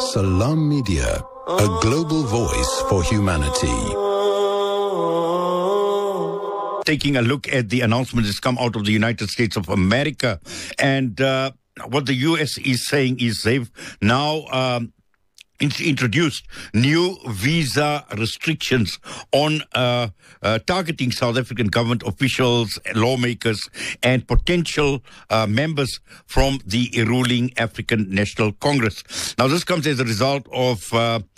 Salam Media, a global voice for humanity. Taking a look at the announcement that's come out of the United States of America, and what the U.S. is saying is they've now introduced new visa restrictions on targeting South African government officials, lawmakers, and potential members from the ruling African National Congress. Now, this comes as a result of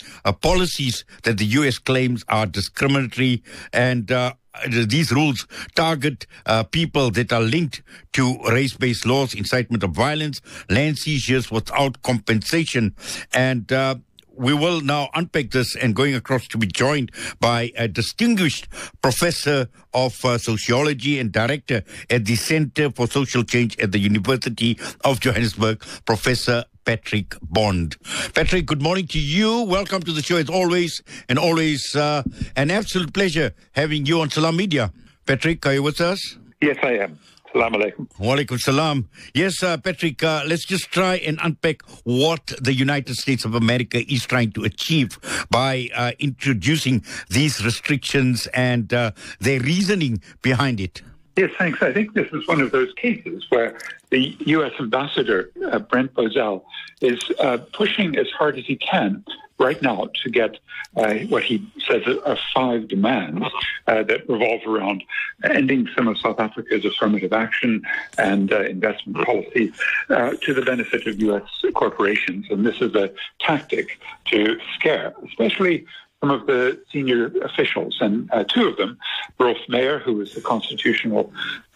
policies that the U.S. claims are discriminatory, and these rules target people that are linked to race-based laws, incitement of violence, land seizures without compensation. And we will now unpack this, and going across to be joined by a distinguished professor of sociology and director at the Center for Social Change at the University of Johannesburg, Professor Patrick Bond. Patrick, good morning to you. Welcome to the show as always, and always an absolute pleasure having you on Salam Media. Patrick, are you with us? Yes, I am. Salam alaikum. Wa alaikum salam. Yes, Patrick, let's just try and unpack what the United States of America is trying to achieve by introducing these restrictions and their reasoning behind it. Yes, thanks. I think this is one of those cases where the U.S. ambassador, Brent Bozell, is pushing as hard as he can right now to get what he says are 5 demands that revolve around ending some of South Africa's affirmative action and investment policies to the benefit of U.S. corporations. And this is a tactic to scare, especially some of the senior officials, and 2 of them, Rolf Meyer, who was the constitutional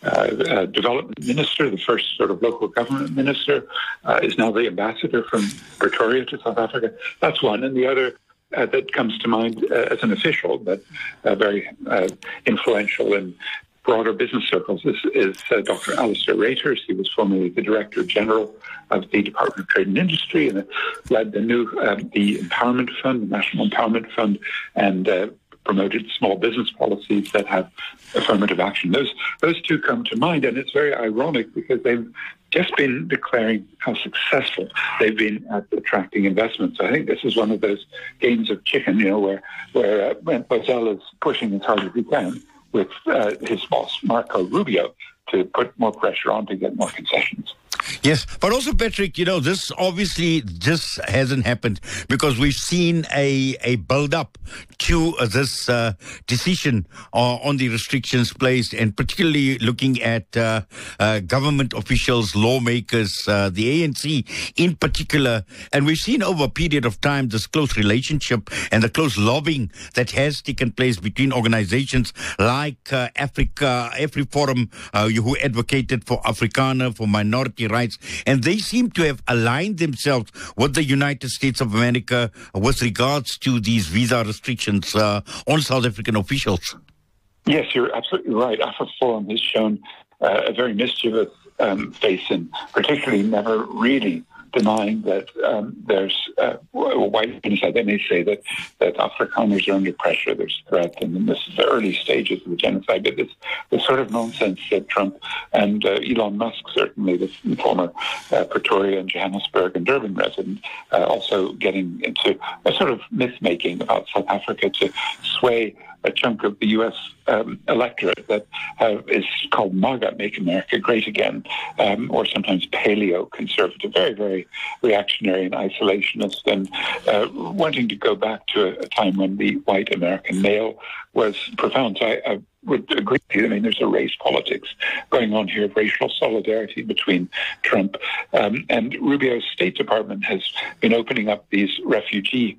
development minister, the first sort of local government minister, is now the ambassador from Pretoria to South Africa. That's one. And the other that comes to mind as an official, but very influential in broader business circles is Dr. Alistair Reuters. He was formerly the Director General of the Department of Trade and Industry and led the Empowerment Fund, the National Empowerment Fund, and promoted small business policies that have affirmative action. Those 2 come to mind, and it's very ironic because they've just been declaring how successful they've been at attracting investments. So I think this is one of those games of chicken, where Brent Bozell is pushing as hard as he can with his boss, Marco Rubio, to put more pressure on to get more concessions. Yes, but also, Patrick, this obviously just hasn't happened because we've seen a build-up to this decision on the restrictions placed, and particularly looking at government officials, lawmakers, the ANC in particular. And we've seen over a period of time this close relationship and the close lobbying that has taken place between organizations like AfriForum, who advocated for Afrikaner, for minority rights, and they seem to have aligned themselves with the United States of America with regards to these visa restrictions on South African officials. Yes, you're absolutely right. AfriForum has shown a very mischievous face, and particularly never really denying that there's white genocide. They may say that Afrikaners are under pressure, there's threat, and this is the early stages of the genocide. But this sort of nonsense that Trump and Elon Musk, certainly the former Pretoria and Johannesburg and Durban resident, also getting into a sort of myth-making about South Africa to sway a chunk of the U.S. Electorate that is called MAGA, Make America Great Again, or sometimes paleo-conservative, very, very reactionary and isolationist, and wanting to go back to a time when the white American male was profound. So I would agree with you. I mean, there's a race politics going on here of racial solidarity between Trump and Rubio's State Department has been opening up these refugee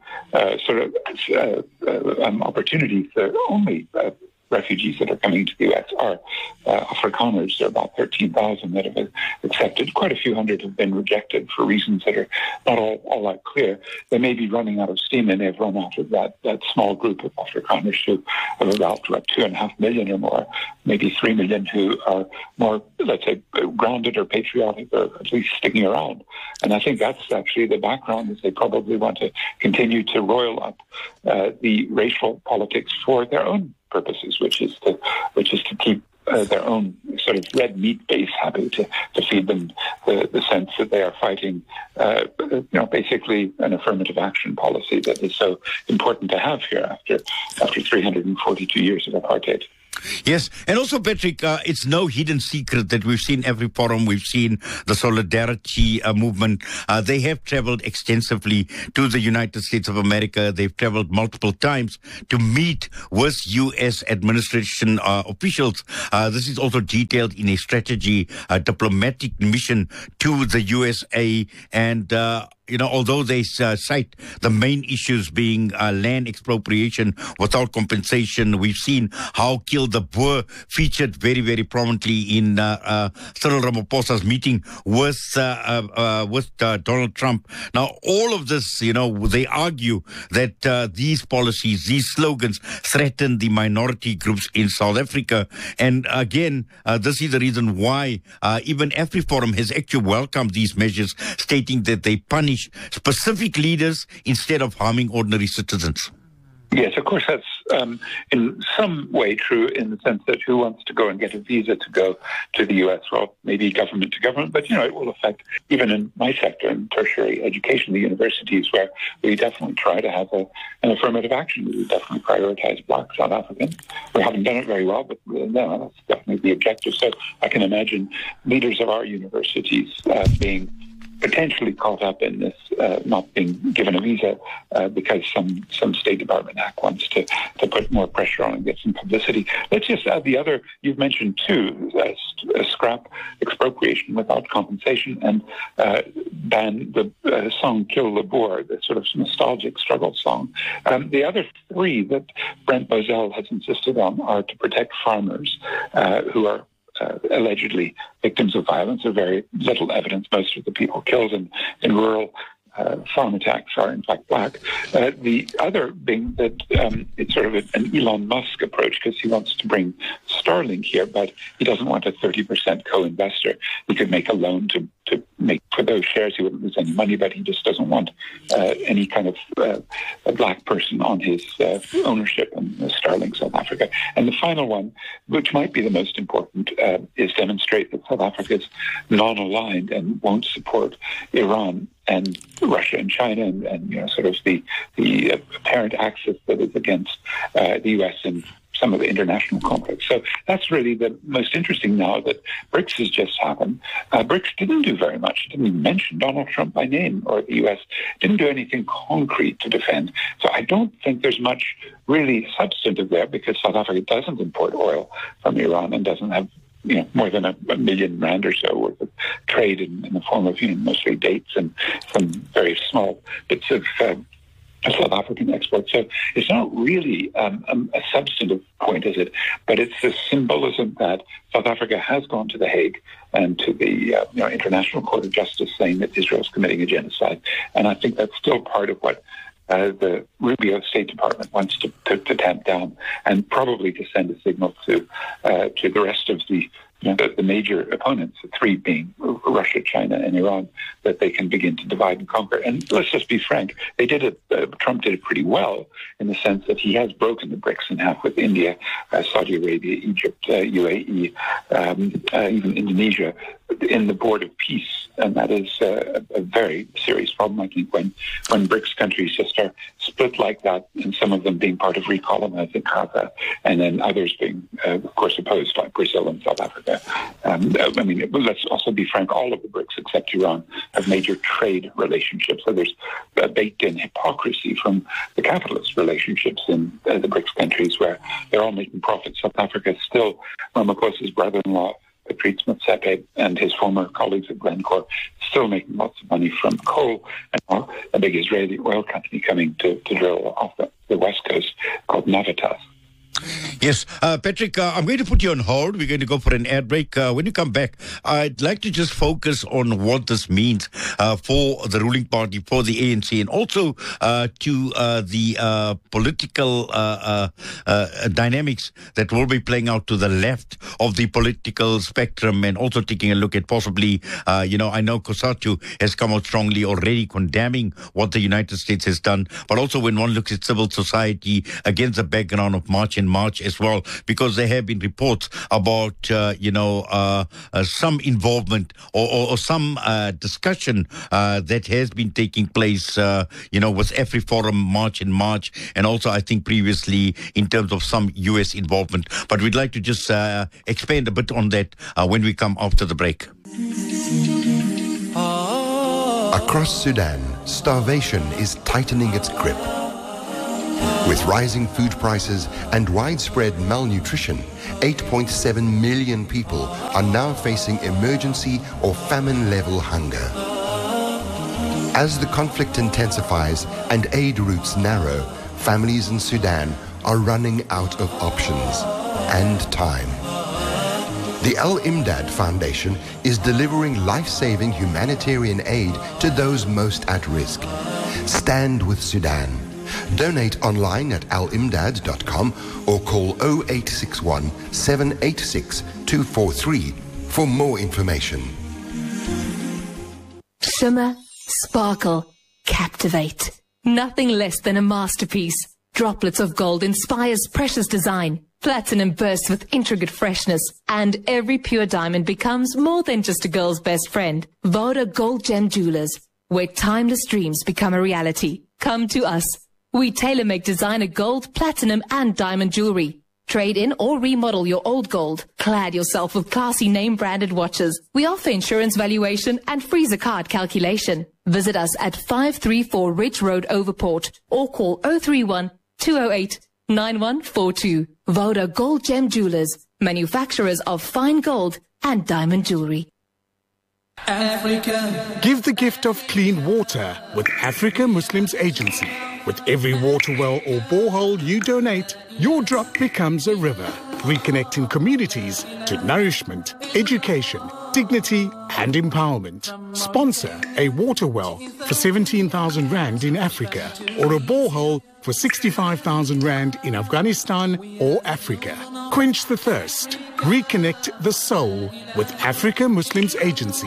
opportunities. The only refugees that are coming to the U.S. are Afrikaners. There are about 13,000 that have accepted. Quite a few hundred have been rejected for reasons that are not all that clear. They may be running out of steam, and they've run out of that small group of Afrikaners who have about 2.5 million or more, maybe 3 million who are more, let's say, grounded or patriotic, or at least sticking around. And I think that's actually the background, is they probably want to continue to roil up the racial politics for their own purposes, which is to keep their own sort of red meat base happy to feed them the sense that they are fighting, basically an affirmative action policy that is so important to have here after 342 years of apartheid. Yes, and also, Patrick, it's no hidden secret that we've seen every forum, we've seen the Solidarity movement. They have traveled extensively to the United States of America. They've traveled multiple times to meet with U.S. administration officials. This is also detailed in a strategy, diplomatic mission to the USA. And although they cite the main issues being land expropriation without compensation, we've seen how Kill the Boer featured very, very prominently in Cyril Ramaphosa's meeting with Donald Trump. Now, all of this, they argue that these policies, these slogans threaten the minority groups in South Africa. And again, this is the reason why even AfriForum has actually welcomed these measures, stating that they punish specific leaders instead of harming ordinary citizens. Yes, of course, that's in some way true in the sense that who wants to go and get a visa to go to the U.S.? Well, maybe government to government, but, it will affect, even in my sector, in tertiary education, the universities, where we definitely try to have an affirmative action. We definitely prioritize Black South Africans. We haven't done it very well, but that's definitely the objective. So I can imagine leaders of our universities being potentially caught up in this, not being given a visa because some State Department hack wants to put more pressure on and get some publicity. Let's just add the other, you've mentioned too, scrap expropriation without compensation and ban the song Kill the Boer, the sort of nostalgic struggle song. The other three that Brent Bozell has insisted on are to protect farmers who are allegedly victims of violence. There's very little evidence. Most of the people killed in rural farm attacks are in fact Black. The other being that it's sort of an Elon Musk approach, because he wants to bring Starlink here, but he doesn't want a 30% co-investor. He could make a loan to make for those shares. He wouldn't lose any money, but he just doesn't want any kind of a Black person on his ownership in Starlink South Africa. And the final one, which might be the most important, is demonstrate that South Africa is non-aligned and won't support Iran and Russia and China and sort of the apparent axis that is against the U.S. and some of the international conflicts. So that's really the most interesting now that BRICS has just happened. BRICS didn't do very much. It didn't even mention Donald Trump by name, or the U.S. didn't do anything concrete to defend. So I don't think there's much really substantive there, because South Africa doesn't import oil from Iran and doesn't have more than a million rand or so worth of trade in the form of mostly dates and some very small bits of South African exports. So it's not really a substantive point, is it? But it's the symbolism that South Africa has gone to The Hague and to the International Court of Justice, saying that Israel is committing a genocide. And I think that's still part of what the Rubio State Department wants to tamp down, and probably to send a signal to the rest of the major opponents, the three being Russia, China, and Iran, that they can begin to divide and conquer. And let's just be frank, they did it. Trump did it pretty well, in the sense that he has broken the BRICS in half with India, Saudi Arabia, Egypt, UAE, even Indonesia, in the Board of Peace. And that is a very serious problem, I think, when BRICS countries just are split like that, and some of them being part of recolonizing Gaza, and then others being, of course, opposed, like Brazil and South Africa. Let's also be frank, all of the BRICS except Iran have major trade relationships. So there's baked-in hypocrisy from the capitalist relationships in the BRICS countries, where they're all making profits. South Africa is still Ramaphosa's brother-in-law, Patrice Motsepe, and his former colleagues at Glencore, still making lots of money from coal, and a big Israeli oil company coming to drill off the west coast called Navitas. Yes, Patrick, I'm going to put you on hold. We're going to go for an ad break. When you come back, I'd like to just focus on what this means for the ruling party, for the ANC, and also to the political dynamics that will be playing out to the left of the political spectrum, and also taking a look at possibly, I know COSATU has come out strongly already condemning what the United States has done, but also when one looks at civil society against the background of March and March as as well, because there have been reports about, some involvement or some discussion that has been taking place, with AfriForum March in March, and also I think previously in terms of some U.S. involvement. But we'd like to just expand a bit on that when we come after the break. Across Sudan, starvation is tightening its grip. With rising food prices and widespread malnutrition, 8.7 million people are now facing emergency or famine-level hunger. As the conflict intensifies and aid routes narrow, families in Sudan are running out of options and time. The Al Imdad Foundation is delivering life-saving humanitarian aid to those most at risk. Stand with Sudan. Donate online at alimdad.com or call 0861 786 243 for more information. Shimmer, sparkle, captivate. Nothing less than a masterpiece. Droplets of gold inspires precious design. Platinum bursts with intricate freshness, and every pure diamond becomes more than just a girl's best friend. Voda Gold Gem Jewelers, where timeless dreams become a reality. Come to us. We tailor-make designer gold, platinum, and diamond jewelry. Trade in or remodel your old gold. Clad yourself with classy name-branded watches. We offer insurance valuation and freezer card calculation. Visit us at 534 Ridge Road, Overport, or call 031 208 9142. Voda Gold Gem Jewelers, manufacturers of fine gold and diamond jewelry. Africa. Give the gift of clean water with Africa Muslims Agency. With every water well or borehole you donate, your drop becomes a river, reconnecting communities to nourishment, education, dignity and empowerment. Sponsor a water well for 17,000 Rand in Africa or a borehole for 65,000 Rand in Afghanistan or Africa. Quench the thirst. Reconnect the soul with Africa Muslims Agency.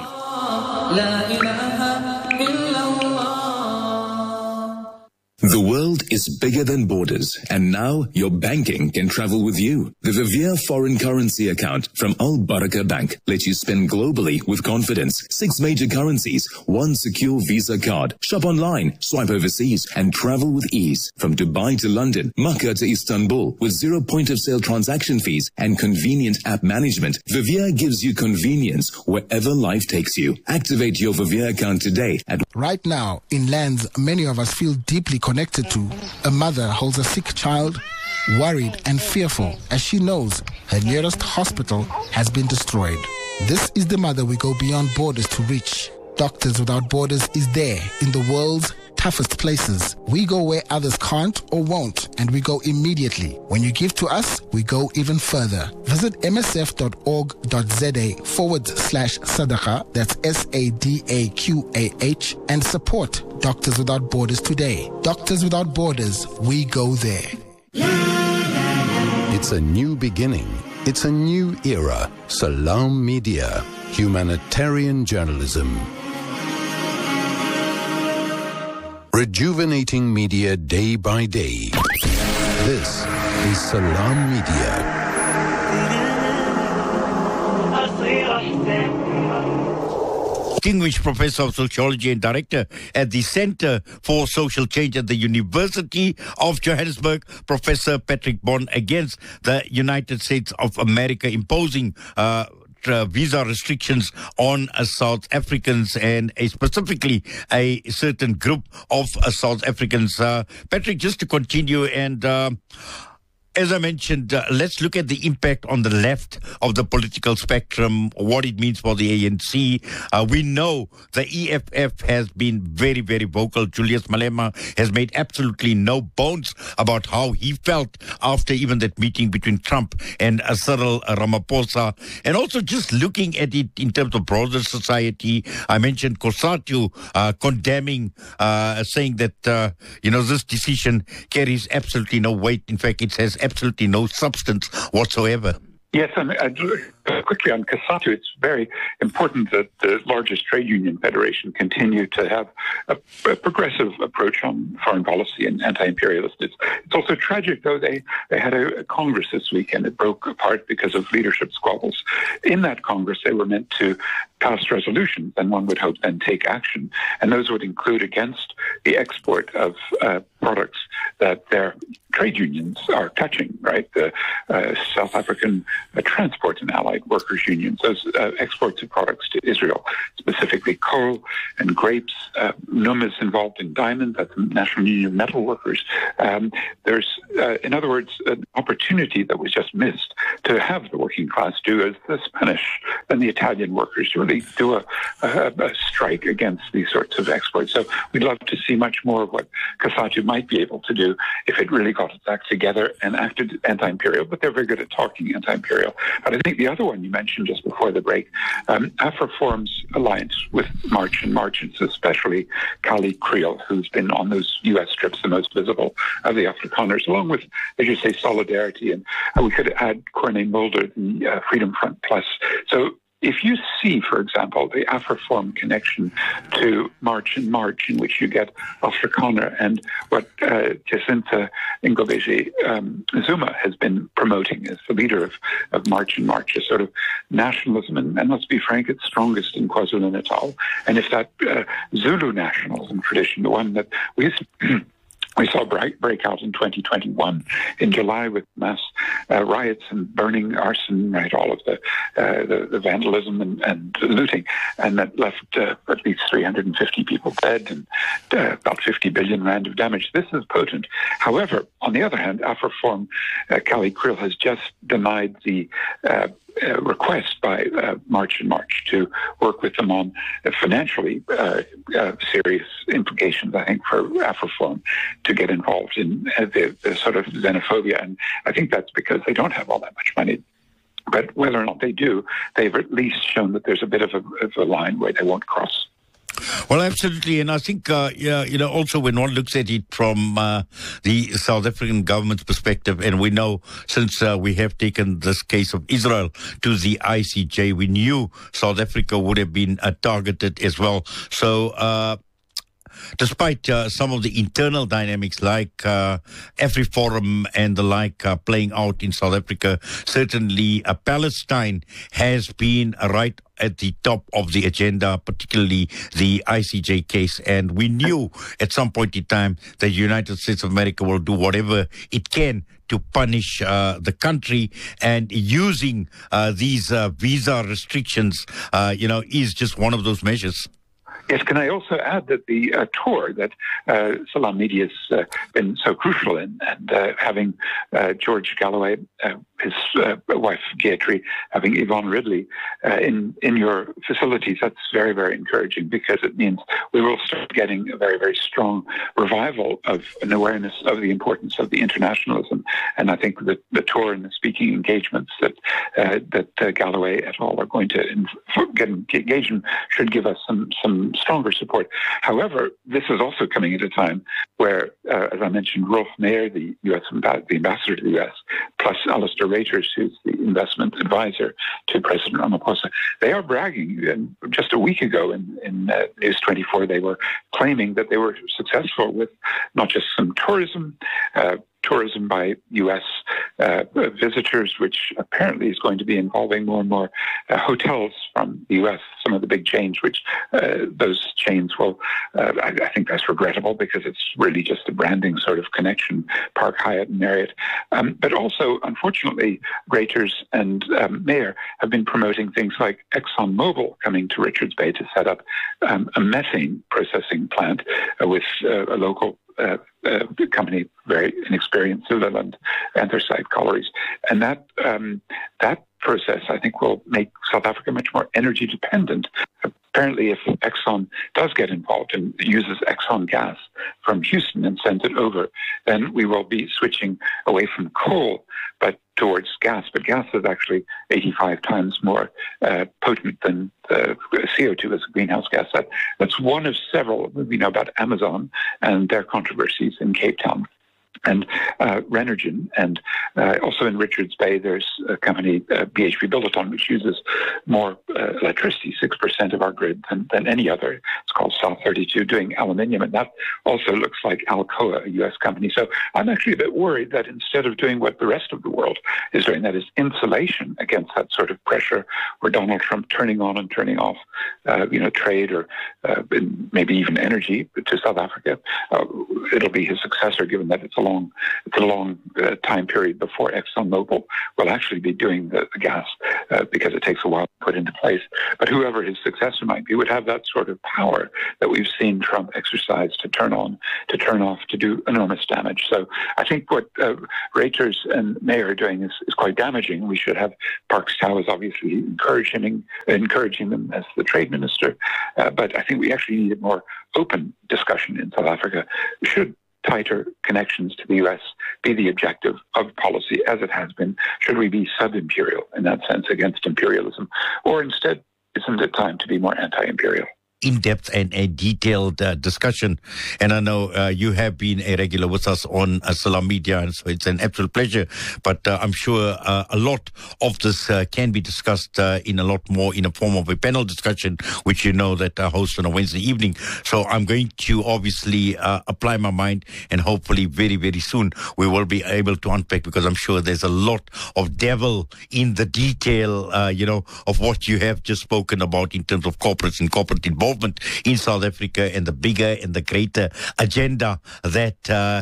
The world is bigger than borders, and now your banking can travel with you. The Vivier foreign currency account from Al Baraka Bank lets you spend globally with confidence. 6 major currencies, 1 secure Visa card. Shop online, swipe overseas, and travel with ease. From Dubai to London, Makkah to Istanbul, with 0 point-of-sale transaction fees and convenient app management, Vivier gives you convenience wherever life takes you. Activate your Vivier account today at... Right now, in lands many of us feel deeply connected to, a mother holds a sick child, worried and fearful as she knows her nearest hospital has been destroyed. This is the mother we go beyond borders to reach. Doctors Without Borders is there in the world's toughest places. We go where others can't or won't, and we go immediately. When you give to us, we go even further. Visit msf.org.za/sadaqa, that's SADAQAH, and support Doctors Without Borders today. Doctors Without Borders, we go there. It's a new beginning. It's a new era. Salam Media, humanitarian journalism. Rejuvenating media day by day. This is Salam Media. Distinguished Professor of Sociology and Director at the Center for Social Change at the University of Johannesburg, Professor Patrick Bond, against the United States of America imposing visa restrictions on South Africans, and specifically a certain group of South Africans. Patrick, just to continue, and as I mentioned, let's look at the impact on the left of the political spectrum, what it means for the ANC. We know the EFF has been very, very vocal. Julius Malema has made absolutely no bones about how he felt after even that meeting between Trump and Cyril Ramaphosa. And also just looking at it in terms of broader society, I mentioned COSATU condemning, saying that, this decision carries absolutely no weight. In fact, it has absolutely no substance whatsoever. Yes, Quickly on COSATU, it's very important that the largest trade union federation continue to have a progressive approach on foreign policy and anti-imperialist. It's also tragic, though. They had a Congress this week, and it broke apart because of leadership squabbles. In that Congress, they were meant to pass resolutions, and one would hope then take action. And those would include against the export of products that their trade unions are touching, right? The South African Transport and Allied Workers Unions, those exports of products to Israel, specifically coal and grapes. NUM is involved in diamond, that's the National Union of Metal Workers. There's, in other words, an opportunity that was just missed to have the working class do as the Spanish and the Italian workers really do a strike against these sorts of exports. So we'd love to see much more of what COSATU might be able to do if it really got its act together and acted anti-imperial, but they're very good at talking anti-imperial. And I think the other one you mentioned just before the break, AfriForum's alliance with March and March, especially Kali Creel, who's been on those U.S. trips the most visible of the Afrikaners, along with, as you say, Solidarity, and we could add Corné Mulder, the Freedom Front Plus. So if you see, for example, the AfriForum connection to March and March, in which you get Afrikaner and what Jacinta Ngobese Zuma has been promoting as the leader of March and March, a sort of nationalism, and let's be frank, it's strongest in KwaZulu-Natal. And if that Zulu nationalism tradition, the one that we saw break out in 2021 in July with mass riots and burning, arson, right, all of the vandalism and looting, and that left at least 350 people dead and about 50 billion rand of damage. This is potent. However, on the other hand, AfriForum, Kali Creel has just denied the request by March and March to work with them on financially serious implications, I think, for AfriForum to get involved in the sort of xenophobia. And I think that's because they don't have all that much money. But whether or not they do, they've at least shown that there's a bit of a line where they won't cross. Well, absolutely. And I think, also when one looks at it from the South African government's perspective, and we know since we have taken this case of Israel to the ICJ, we knew South Africa would have been targeted as well. So, despite some of the internal dynamics like AfriForum and the like playing out in South Africa, certainly Palestine has been right at the top of the agenda, particularly the ICJ case. And we knew at some point in time that the United States of America will do whatever it can to punish the country, and using these visa restrictions, is just one of those measures. Yes, can I also add that the tour that Salam Media has been so crucial in, and having George Galloway, his wife Gayatri, having Yvonne Ridley in your facilities, that's very, very encouraging, because it means we will start getting a very, very strong revival of an awareness of the importance of the internationalism. And I think that the tour and the speaking engagements that Galloway et al. Are going to get engaged in should give us some stronger support. However, this is also coming at a time where, as I mentioned, Rolf Mayer, the ambassador to the U.S., plus Alistair Reuters, who's the investment advisor to President Ramaphosa, they are bragging. And just a week ago in News 24, they were claiming that they were successful with not just some tourism by U.S. Visitors, which apparently is going to be involving more and more hotels from the U.S., some of the big chains, which those chains will, I think that's regrettable, because it's really just a branding sort of connection, Park Hyatt and Marriott. But also, unfortunately, Reuters and Mayer have been promoting things like ExxonMobil coming to Richards Bay to set up a methane processing plant with a local company, very inexperienced, Sutherland anthracite collieries. And that process, I think, will make South Africa much more energy dependent. Apparently, if Exxon does get involved and uses Exxon gas from Houston and sends it over, then we will be switching away from coal, but towards gas. But gas is actually 85 times more potent than CO2 as a greenhouse gas. That's one of several. We know about Amazon and their controversies in Cape Town. And Renergen, and also in Richards Bay, there's a company, BHP Billiton, which uses more electricity, 6% of our grid than any other. It's called South32, doing aluminium, and that also looks like Alcoa, a U.S. company. So I'm actually a bit worried that instead of doing what the rest of the world is doing, that is insulation against that sort of pressure, where Donald Trump turning on and turning off, trade or maybe even energy to South Africa, it'll be his successor, given that it's a long time period before ExxonMobil will actually be doing the gas because it takes a while to put into place. But whoever his successor might be would have that sort of power that we've seen Trump exercise to turn on, to turn off, to do enormous damage. So I think what Reuters and May are doing is quite damaging. We should have Parks Towers obviously encouraging them as the trade minister. But I think we actually need a more open discussion in South Africa. Should tighter connections to the U.S. be the objective of policy, as it has been? Should we be sub-imperial in that sense against imperialism? Or instead, isn't it time to be more anti-imperial? In-depth and a detailed discussion. And I know you have been a regular with us on Salam Media, and so it's an absolute pleasure. But I'm sure a lot of this can be discussed in a lot more in a form of a panel discussion, which you know that I host on a Wednesday evening. So I'm going to obviously apply my mind, and hopefully very, very soon we will be able to unpack, because I'm sure there's a lot of devil in the detail, of what you have just spoken about in terms of corporates and corporate involvement in South Africa, and the bigger and the greater agenda that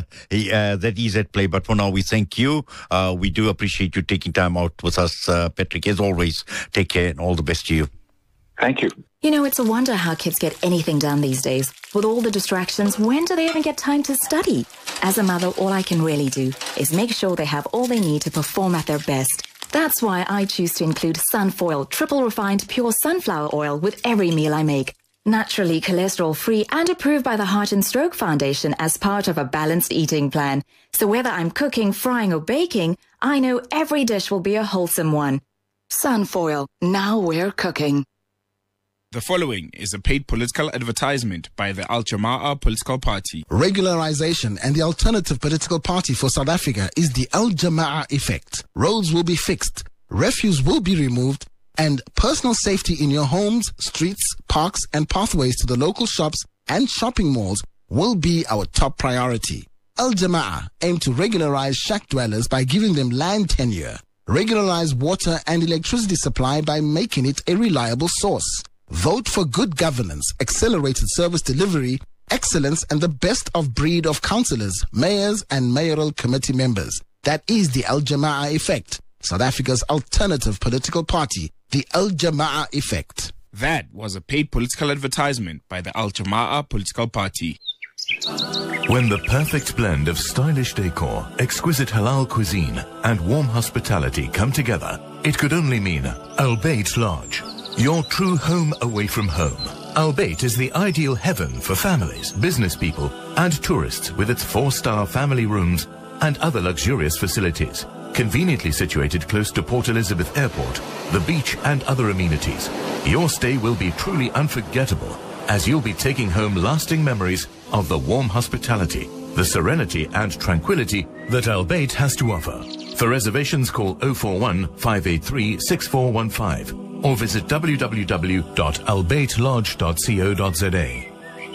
is at play. But for now, we thank you. We do appreciate you taking time out with us, Patrick. As always, take care and all the best to you. Thank you. It's a wonder how kids get anything done these days. With all the distractions, when do they even get time to study? As a mother, all I can really do is make sure they have all they need to perform at their best. That's why I choose to include Sunfoil triple refined pure sunflower oil with every meal I make. Naturally cholesterol-free and approved by the Heart and Stroke Foundation as part of a balanced eating plan. So whether I'm cooking, frying or baking, I know every dish will be a wholesome one. Sunfoil, now we're cooking. The following is a paid political advertisement by the Al Jamaah Political Party. Regularization and the alternative political party for South Africa is the Al Jamaah effect. Roads will be fixed, refuse will be removed, and personal safety in your homes, streets, parks, and pathways to the local shops and shopping malls will be our top priority. Al Jamaah aim to regularize shack dwellers by giving them land tenure, regularize water and electricity supply by making it a reliable source. Vote for good governance, accelerated service delivery, excellence, and the best of breed of councillors, mayors, and mayoral committee members. That is the Al Jamaah effect, South Africa's alternative political party. The Al Jamaah effect. That was a paid political advertisement by the Al Jamaah Political Party. When the perfect blend of stylish decor, exquisite halal cuisine, and warm hospitality come together, it could only mean Al Bayt Lodge, your true home away from home. Al Bayt is the ideal heaven for families, business people, and tourists, with its 4-star family rooms and other luxurious facilities. Conveniently situated close to Port Elizabeth Airport, the beach, and other amenities, your stay will be truly unforgettable, as you'll be taking home lasting memories of the warm hospitality, the serenity and tranquility that Al Bayt has to offer. For reservations, call 041-583-6415 or visit www.albaytlodge.co.za.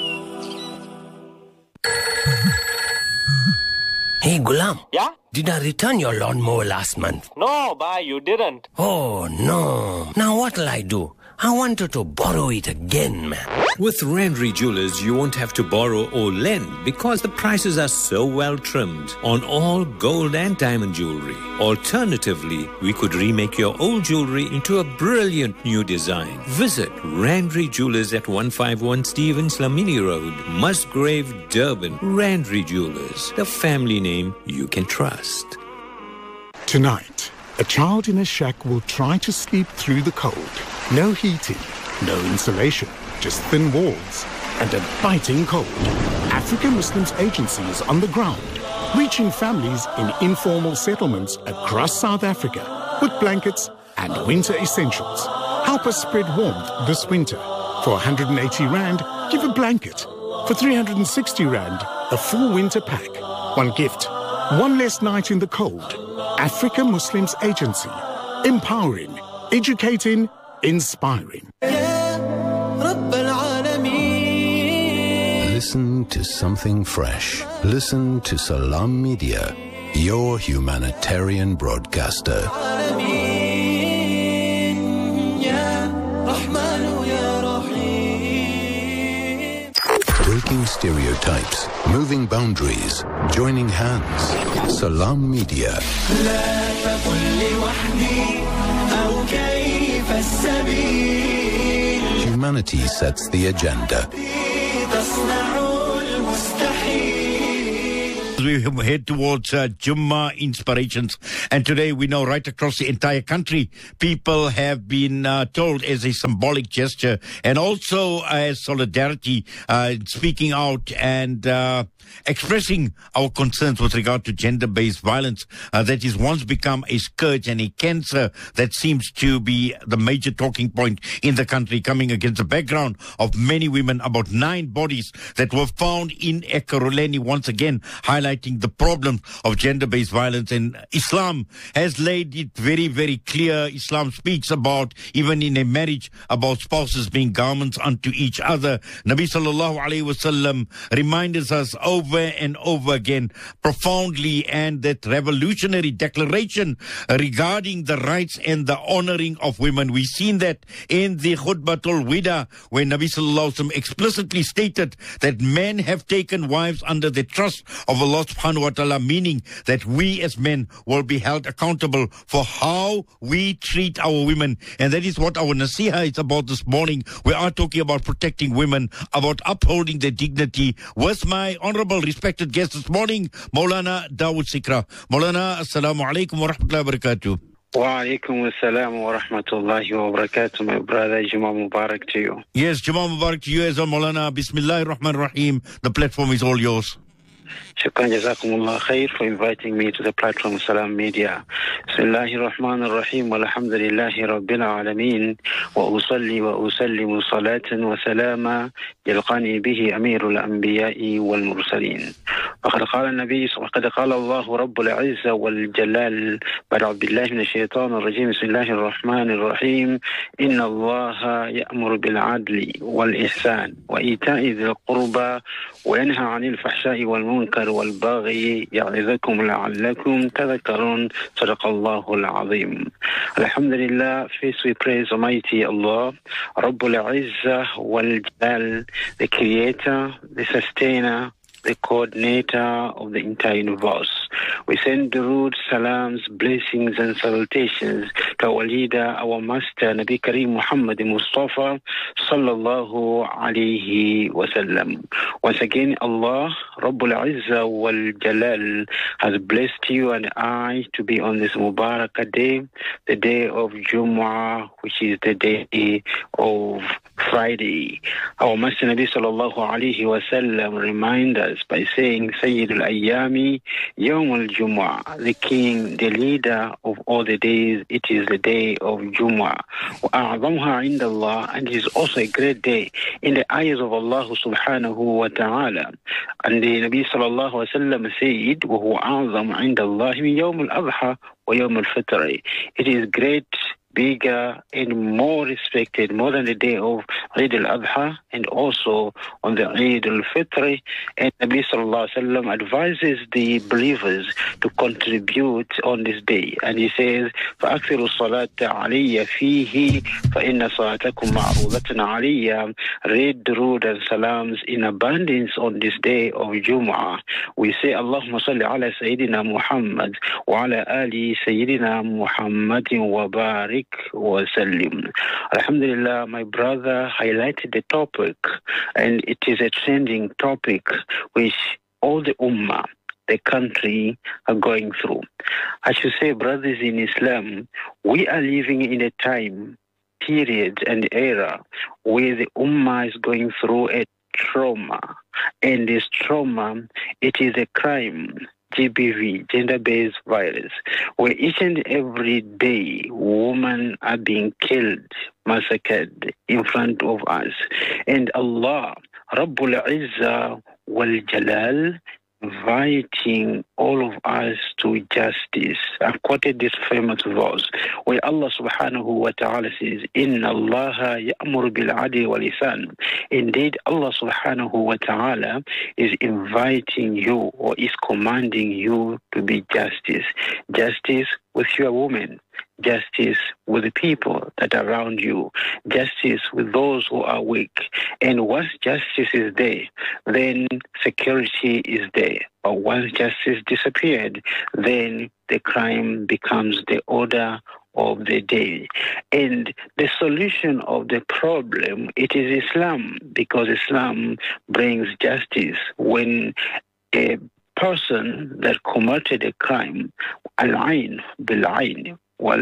Hey, Gulam. Yeah? Did I return your lawnmower last month? No, bhai, you didn't. Oh, no. Now what'll I do? I wanted to borrow it again, man. With Randry Jewelers, you won't have to borrow or lend because the prices are so well trimmed on all gold and diamond jewelry. Alternatively, we could remake your old jewelry into a brilliant new design. Visit Randry Jewelers at 151 Stevens Lamini Road, Musgrave, Durban. Randry Jewelers, the family name you can trust. Tonight, a child in a shack will try to sleep through the cold. No heating, no insulation, just thin walls and a biting cold. African Muslims Agency is on the ground, reaching families in informal settlements across South Africa with blankets and winter essentials. Help us spread warmth this winter. For 180 Rand, give a blanket. For 360 Rand, a full winter pack. One gift, One less night in the cold. Africa Muslims Agency. Empowering, educating, inspiring. Listen to something fresh. Listen to Salam Media, your humanitarian broadcaster. Breaking stereotypes, moving boundaries, joining hands. Salam Media. Humanity sets the agenda. We head towards Jummah Inspirations, and today we know right across the entire country people have been told as a symbolic gesture and also as solidarity, speaking out and expressing our concerns with regard to gender-based violence that is once become a scourge and a cancer that seems to be the major talking point in the country, coming against the background of many women, about 9 bodies that were found in Ekurhuleni, once again highlighting the problems of gender-based violence. And Islam has laid it very, very clear. Islam speaks about, even in a marriage, about spouses being garments unto each other. Nabi sallallahu alayhi wasallam reminds us over and over again profoundly, and that revolutionary declaration regarding the rights and the honoring of women. We've seen that in the Khutbatul Wida, where Nabi sallallahu alayhi wasallam explicitly stated that men have taken wives under the trust of Allah subhanahu wa ta'ala, meaning that we as men will be held accountable for how we treat our women. And that is what our Nasiha is about this morning. We are talking about protecting women, about upholding their dignity, with my honorable respected guest this morning, Maulana Dawood Sikra. Maulana, assalamu alaikum wa rahmatullahi wa barakatuh. Wa alaikum assalam wa rahmatullahi wa barakatuh, my brother. Jummah Mubarak to you. Yes, Jummah Mubarak to you as well, Maulana. Bismillahir Rahmanir Rahim. The platform is all yours. Shukran jazakumullah khair for inviting me to the platform Salam Media. Bismillahir Rahmanir Rahim walhamdulillahi rabbil alameen wa usalli wa usallimu salatan wa salama yalqani bihi amirul anbiya'i wal mursalin. وقد قال النبي وقد قال الله رب العزة والجلال بعد أعوذ بالله من الشيطان الرجيم بسم الله الرحمن الرحيم إن الله يأمر بالعدل والإحسان وإيتاء ذي القربى وينهى عن الفحشاء والمنكر والبغي يعظكم لعلكم تذكرون صدق الله العظيم. Alhamdulillah, first we praise Almighty Allah, Rabbul Izzah wal Jalal, the creator, the sustainer, the coordinator of the entire universe. We send durood, salams, blessings and salutations to our leader, our master, Nabi Kareem Muhammad Mustafa sallallahu alayhi wa sallam. Once again, Allah, Rabbul Izzah wal Jalal, has blessed you and I to be on this Mubarak day, the day of Jumu'ah, which is the day of Friday. Our master Nabi sallallahu alayhi wa sallam reminds us by saying, Sayyid al-Ayyami, Yawm al-Jumu'ah, the king, the leader of all the days, it is the day of Jumu'ah. وَأَعْظَمْهَا عِنْدَ اللَّهِ, and it is also a great day in the eyes of Allah subhanahu wa ta'ala. And the Nabi sallallahu alayhi wa sallam said, وَهُوَ أَعْظَمْ عِنْدَ اللَّهِ مِنْ يَوْمِ الْأَضْحَى وَيَوْمِ الْفِطْرِ. It is great, bigger and more respected, more than the day of Eid al-Adha and also on the Eid al-Fitr. And Nabi sallallahu alaihi wasallam advises the believers to contribute on this day. And he says, فَأَكْثِرُوا الصَّلَاةَ عَلَيَّ فِيهِ فَإِنَّ صَلَاتَكُمْ مَعْرُوضَةٌ عَلَيَّ. Read durood and salams in abundance on this day of Jumu'ah. We say, Allahumma salli ala Sayyidina Muhammad wa ala ali Sayyidina Muhammadin wa barik wa sallim. Alhamdulillah, my brother highlighted the topic, and it is a trending topic which all the ummah, the country, are going through. I should say, brothers in Islam, we are living in a time, period and era where the ummah is going through a trauma, and this trauma, it is a crime. GBV, gender-based violence, where each and every day women are being killed, massacred in front of us. And Allah, Rabbul Izzah wal Jalal, inviting all of us to justice. I've quoted this famous verse where Allah subhanahu wa ta'ala says, Inna Allah ya'mur bil adli wal ihsan. Indeed, Allah subhanahu wa ta'ala is inviting you or is commanding you to be justice. Justice with your women. Justice with the people that are around you, justice with those who are weak. And once justice is there, then security is there. But once justice disappeared, then the crime becomes the order of the day. And the solution of the problem, it is Islam, because Islam brings justice. When a person that committed a crime, al-ain bil-ain,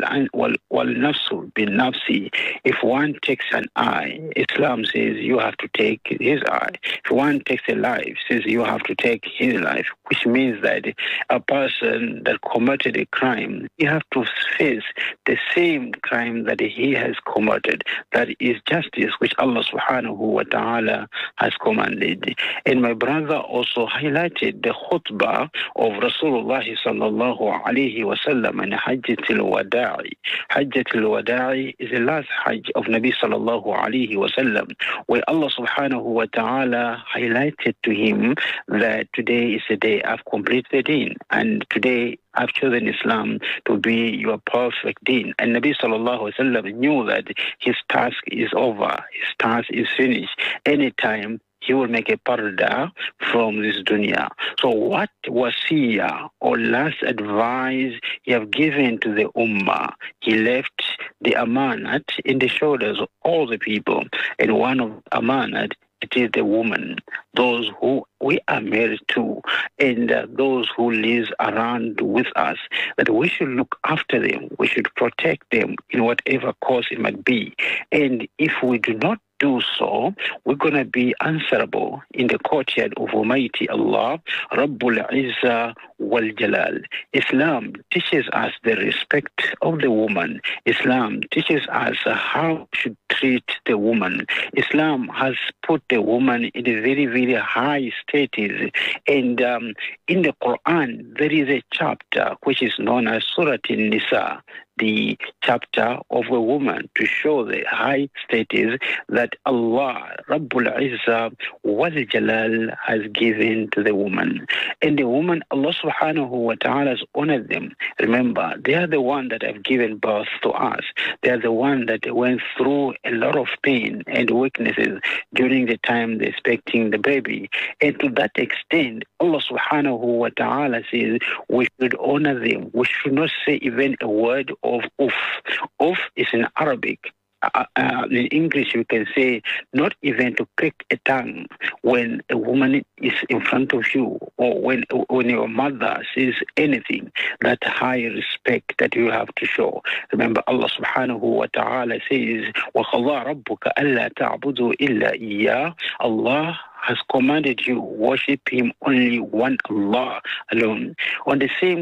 wal-nafsu bin-nafsi. If one takes an eye, Islam says you have to take his eye. If one takes a life, says you have to take his life, which means that a person that committed a crime, you have to face the same crime that he has committed. That is justice, which Allah subhanahu wa ta'ala has commanded. And my brother also highlighted the khutbah of Rasulullah sallallahu alayhi wa sallam and Hajjatul Wada'i. Hajjatul Wada'i is the last Hajj of Nabi sallallahu alayhi wa sallam, where Allah subhanahu wa ta'ala highlighted to him that today is the day I've completed the deen, and today I've chosen Islam to be your perfect deen. And Nabi sallallahu alayhi wa sallam knew that his task is over, his task is finished. Anytime he will make a parda from this dunya. So what wasiyah or last advice he have given to the ummah? He left the amanat in the shoulders of all the people. And one of amanat, it is the woman, those who we are married to, and those who live around with us, that we should look after them, we should protect them in whatever cause it might be. And if we do not do so, we're going to be answerable in the courtyard of Almighty Allah, Rabbul Izzah wal Jalal. Islam teaches us the respect of the woman. Islam teaches us how we should treat the woman. Islam has put the woman in a very, very high status. And in the Quran, there is a chapter which is known as Surah An-Nisa, the chapter of a woman, to show the high status that Allah, Rabbul Izzah wal Jalal, has given to the woman. And the woman, Allah subhanahu wa ta'ala has honored them. Remember, they are the one that have given birth to us. They are the one that went through a lot of pain and weaknesses during the time they're expecting the baby. And to that extent, Allah subhanahu wa ta'ala says we should honor them. We should not say even a word of uff. Uff is in Arabic. In English, we can say not even to click a tongue when a woman is in front of you, or when your mother says anything. That high respect that you have to show. Remember, Allah subhanahu wa ta'ala says, وَقَضَىٰ رَبُّكَ أَلَّا تَعْبُدُوا إِلَّا إِيَّاهُ. Allah has commanded you worship Him only one Allah alone. On the same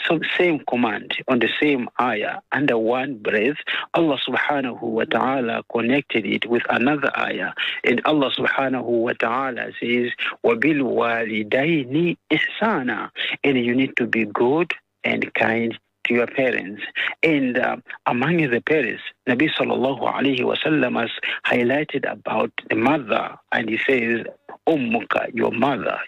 command, on the same ayah, under one breath, Allah subhanahu wa ta'ala connected it with another ayah. And Allah subhanahu wa ta'ala says, وَبِالْوَالِدَيْنِ إِحْسَانًا. And you need to be good and kind to your parents. And among the parents, Nabi sallallahu alayhi wa sallam has highlighted about the mother, and he says, Ummuka, your mother,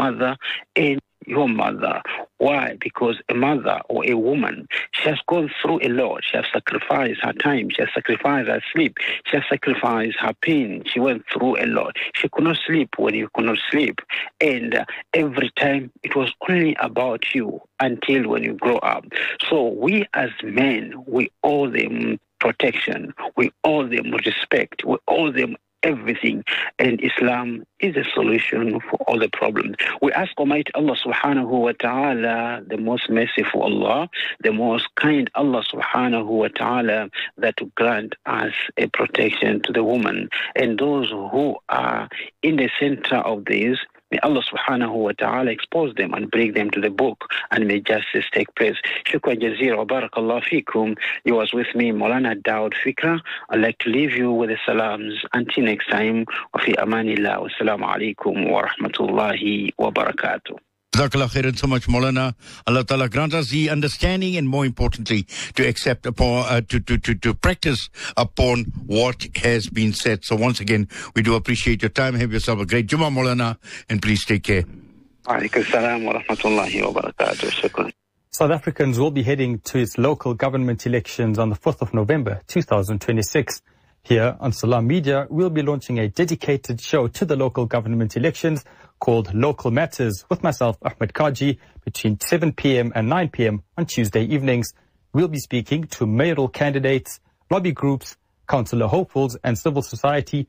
and your mother. Why? Because a mother or a woman, she has gone through a lot. She has sacrificed her time. She has sacrificed her sleep. She has sacrificed her pain. She went through a lot. She could not sleep when you could not sleep. And every time it was only about you until when you grow up. So we as men, we owe them protection. We owe them respect. We owe them everything. And Islam is a solution for all the problems. We ask Almighty Allah subhanahu wa ta'ala, the most merciful Allah, the most kind Allah subhanahu wa ta'ala, that to grant us a protection to the woman. And those who are in the center of this, may Allah subhanahu wa ta'ala expose them and bring them to the book, and may justice take place. Shukran jazeera wa barakallahu feekum. You was with me, Maulana Dawood Fikra. I'd like to leave you with the salams. Until next time, wa fi amanillah. Wassalamu alaikum wa rahmatullahi wa barakatuh. Jazakallah khairan so much, Maulana. Allah Ta'ala grant us the understanding and, more importantly, to accept upon, to practice upon what has been said. So once again, we do appreciate your time. Have yourself a great Jummah, Maulana, and please take care. Alaikum salam wa rahmatullahi wa barakatuh. Shukran. South Africans will be heading to its local government elections on the 4th of November 2026. Here on Salam Media, we'll be launching a dedicated show to the local government elections called Local Matters with myself, Ahmed Kaji, between 7 p.m. and 9 p.m. on Tuesday evenings. We'll be speaking to mayoral candidates, lobby groups, councillor hopefuls and civil society.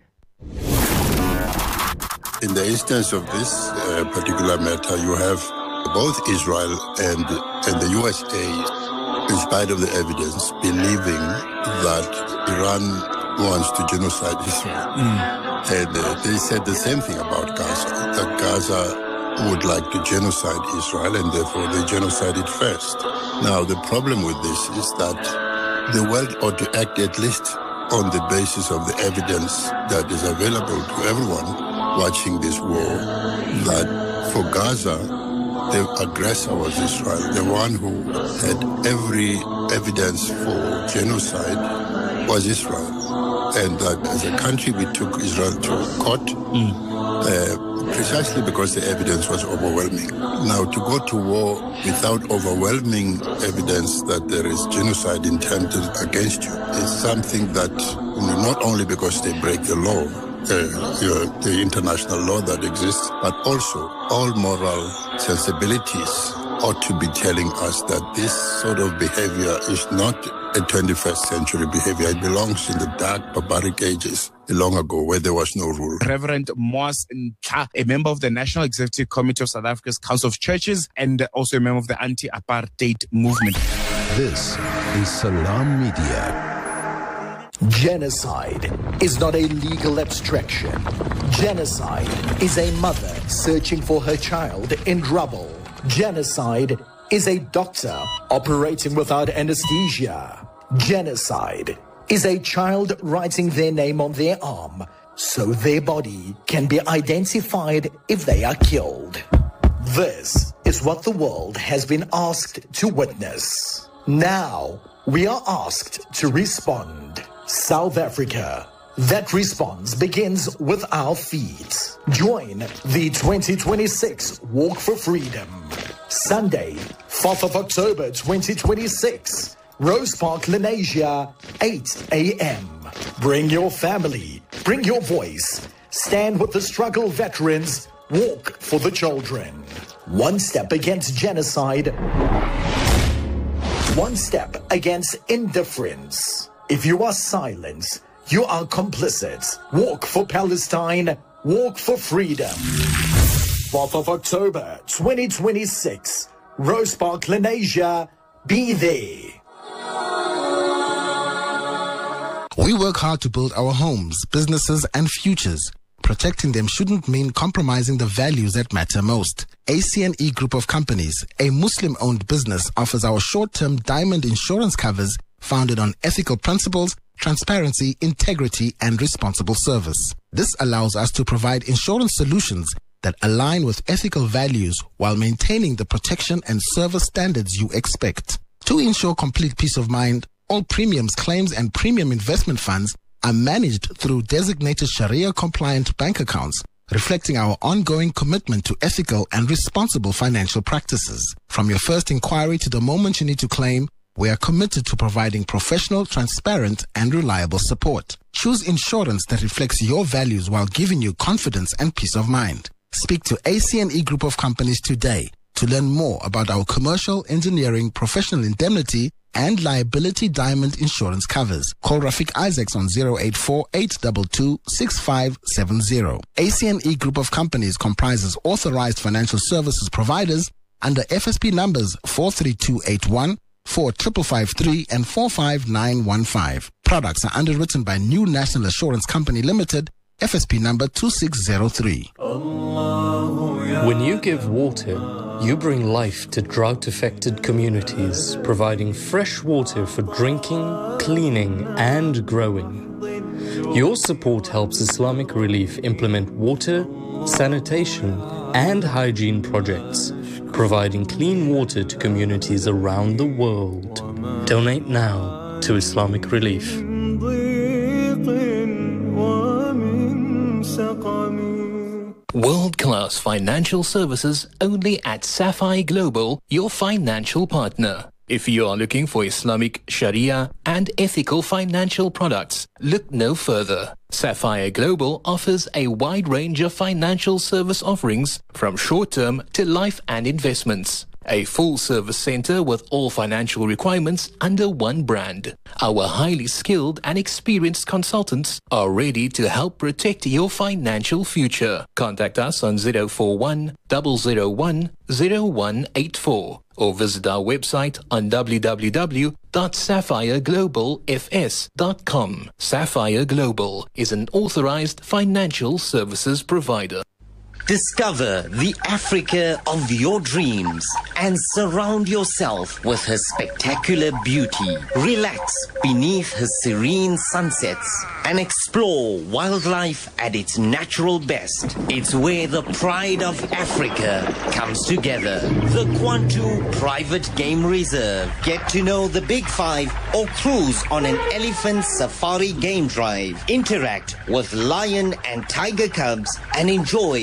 In the instance of this particular matter, you have both Israel and the USA, in spite of the evidence, believing that Iran wants to genocide Israel. And they said the same thing about Gaza, that Gaza would like to genocide Israel and therefore they genocide it first. Now, the problem with this is that the world ought to act at least on the basis of the evidence that is available to everyone watching this war, that for Gaza, the aggressor was Israel. The one who had every evidence for genocide was Israel. And that as a country, we took Israel to court precisely because the evidence was overwhelming. Now, to go to war without overwhelming evidence that there is genocide intended against you is something that, not only because they break the law, the international law that exists, but also all moral sensibilities ought to be telling us that this sort of behavior is not a 21st century behavior. It belongs in the dark, barbaric ages long ago where there was no rule. Reverend Moas Ntla, a member of the National Executive Committee of South Africa's Council of Churches and also a member of the anti-apartheid movement. This is Salam Media. Genocide is not a legal abstraction. Genocide is a mother searching for her child in trouble. Genocide is a doctor operating without anesthesia. Genocide is a child writing their name on their arm so their body can be identified if they are killed. This is what the world has been asked to witness. Now we are asked to respond. South Africa. That response begins with our feet. Join the 2026 Walk for Freedom. Sunday, 4th of October 2026. Rose Park, Lenasia, 8 a.m. Bring your family. Bring your voice. Stand with the struggle veterans. Walk for the children. One step against genocide. One step against indifference. If you are silent, you are complicit. Walk for Palestine. Walk for freedom. 4th of October 2026. Rose Park, Lenasia. Be there. We work hard to build our homes, businesses, and futures. Protecting them shouldn't mean compromising the values that matter most. ACNE Group of Companies, a Muslim-owned business, offers our short-term diamond insurance covers founded on ethical principles, transparency, integrity, and responsible service. This allows us to provide insurance solutions that align with ethical values while maintaining the protection and service standards you expect. To ensure complete peace of mind, all premiums, claims, and premium investment funds are managed through designated Sharia-compliant bank accounts, reflecting our ongoing commitment to ethical and responsible financial practices. From your first inquiry to the moment you need to claim, we are committed to providing professional, transparent, and reliable support. Choose insurance that reflects your values while giving you confidence and peace of mind. Speak to ACNE Group of Companies today to learn more about our commercial, engineering, professional indemnity, and liability diamond insurance covers. Call Rafiq Isaacs on 084-822-6570. ACNE Group of Companies comprises authorized financial services providers under FSP numbers 43281, 4553 and 45915. Products are underwritten by New National Assurance Company Limited, FSP number 2603. When you give water, you bring life to drought-affected communities, providing fresh water for drinking, cleaning, and growing. Your support helps Islamic Relief implement water, sanitation, and hygiene projects, providing clean water to communities around the world. Donate now to Islamic Relief. World-class financial services only at Sapphire Global, your financial partner. If you are looking for Islamic, Sharia and ethical financial products, look no further. Sapphire Global offers a wide range of financial service offerings from short-term to life and investments. A full-service center with all financial requirements under one brand. Our highly skilled and experienced consultants are ready to help protect your financial future. Contact us on 041 001 0184 or visit our website on www.sapphireglobalfs.com. Sapphire Global is an authorized financial services provider. Discover the Africa of your dreams and surround yourself with her spectacular beauty. Relax beneath her serene sunsets and explore wildlife at its natural best. It's where the pride of Africa comes together. The Kwantu Private Game Reserve. Get to know the Big Five or cruise on an elephant safari game drive. Interact with lion and tiger cubs and enjoy